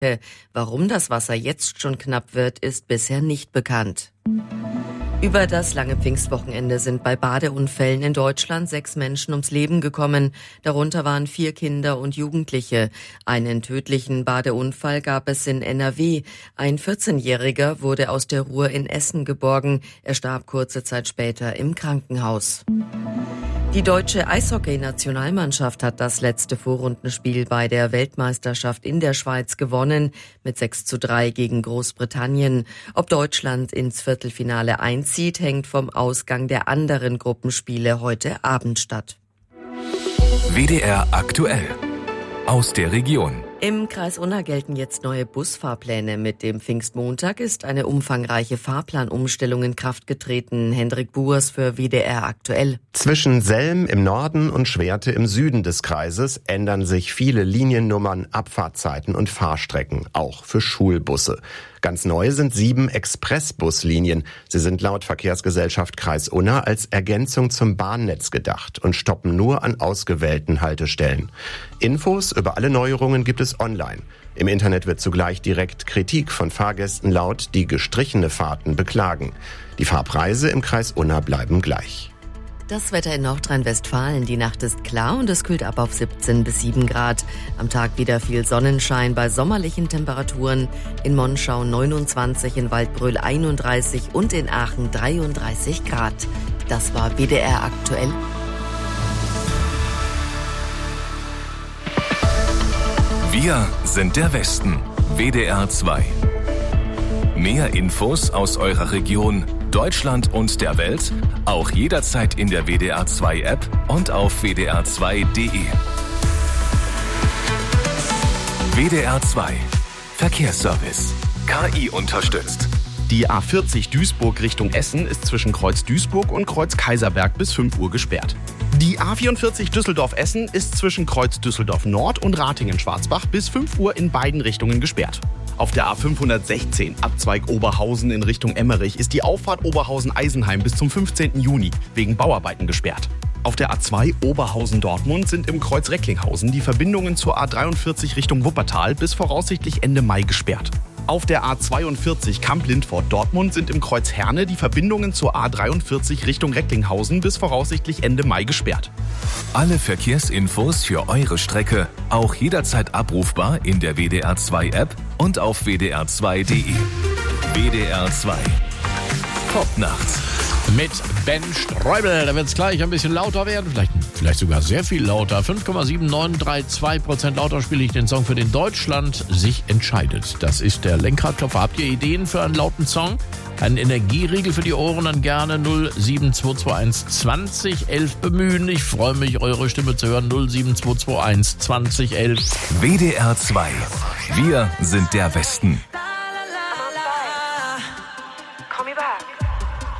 Warum das Wasser jetzt schon knapp wird, ist bisher nicht bekannt. Über das lange Pfingstwochenende sind bei Badeunfällen in Deutschland 6 Menschen ums Leben gekommen. Darunter waren 4 Kinder und Jugendliche. Einen tödlichen Badeunfall gab es in NRW. Ein 14-Jähriger wurde aus der Ruhr in Essen geborgen. Er starb kurze Zeit später im Krankenhaus. Die deutsche Eishockey-Nationalmannschaft hat das letzte Vorrundenspiel bei der Weltmeisterschaft in der Schweiz gewonnen, mit 6:3 gegen Großbritannien. Ob Deutschland ins Viertelfinale einzieht, hängt vom Ausgang der anderen Gruppenspiele heute Abend statt. WDR aktuell. Aus der Region. Im Kreis Unna gelten jetzt neue Busfahrpläne. Mit dem Pfingstmontag ist eine umfangreiche Fahrplanumstellung in Kraft getreten. Hendrik Buers für WDR aktuell. Zwischen Selm im Norden und Schwerte im Süden des Kreises ändern sich viele Liniennummern, Abfahrtzeiten und Fahrstrecken, auch für Schulbusse. Ganz neu sind 7 Expressbuslinien. Sie sind laut Verkehrsgesellschaft Kreis Unna als Ergänzung zum Bahnnetz gedacht und stoppen nur an ausgewählten Haltestellen. Infos über alle Neuerungen gibt es online. Im Internet wird zugleich direkt Kritik von Fahrgästen laut, die gestrichene Fahrten beklagen. Die Fahrpreise im Kreis Unna bleiben gleich. Das Wetter in Nordrhein-Westfalen. Die Nacht ist klar und es kühlt ab auf 17 bis 7 Grad. Am Tag wieder viel Sonnenschein bei sommerlichen Temperaturen. In Monschau 29, in Waldbröl 31 und in Aachen 33 Grad. Das war WDR aktuell. Wir sind der Westen. WDR 2. Mehr Infos aus eurer Region, Deutschland und der Welt, auch jederzeit in der WDR 2 App und auf wdr2.de. WDR 2 Verkehrsservice. KI unterstützt. Die A40 Duisburg Richtung Essen ist zwischen Kreuz Duisburg und Kreuz Kaiserberg bis 5 Uhr gesperrt. Die A44 Düsseldorf-Essen ist zwischen Kreuz Düsseldorf Nord und Ratingen-Schwarzbach bis 5 Uhr in beiden Richtungen gesperrt. Auf der A516 Abzweig Oberhausen in Richtung Emmerich ist die Auffahrt Oberhausen-Eisenheim bis zum 15. Juni wegen Bauarbeiten gesperrt. Auf der A2 Oberhausen-Dortmund sind im Kreuz Recklinghausen die Verbindungen zur A43 Richtung Wuppertal bis voraussichtlich Ende Mai gesperrt. Auf der A42 Kamp-Lindfort-Dortmund sind im Kreuz Herne die Verbindungen zur A43 Richtung Recklinghausen bis voraussichtlich Ende Mai gesperrt. Alle Verkehrsinfos für eure Strecke auch jederzeit abrufbar in der WDR 2 App und auf wdr2.de. WDR 2 Popnacht. Mit Ben Streubel, da wird es gleich ein bisschen lauter werden, vielleicht sogar sehr viel lauter. 5,7932% lauter spiele ich den Song, für den Deutschland sich entscheidet. Das ist der Lenkradklopfer. Habt ihr Ideen für einen lauten Song? Einen Energieriegel für die Ohren, dann gerne 07221 2011 bemühen. Ich freue mich, eure Stimme zu hören. 07221 2011. WDR 2. Wir sind der Westen.